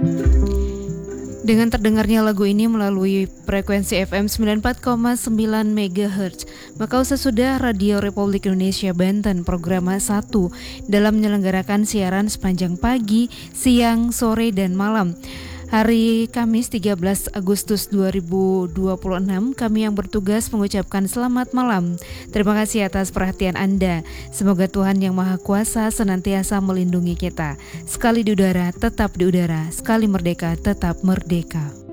Dengan terdengarnya lagu ini melalui frekuensi FM 94,9 MHz, maka sesudah Radio Republik Indonesia Banten program 1 dalam menyelenggarakan siaran sepanjang pagi, siang, sore, dan malam. Hari Kamis 13 Agustus 2026, kami yang bertugas mengucapkan selamat malam. Terima kasih atas perhatian Anda. Semoga Tuhan Yang Maha Kuasa senantiasa melindungi kita. Sekali di udara, tetap di udara. Sekali merdeka, tetap merdeka.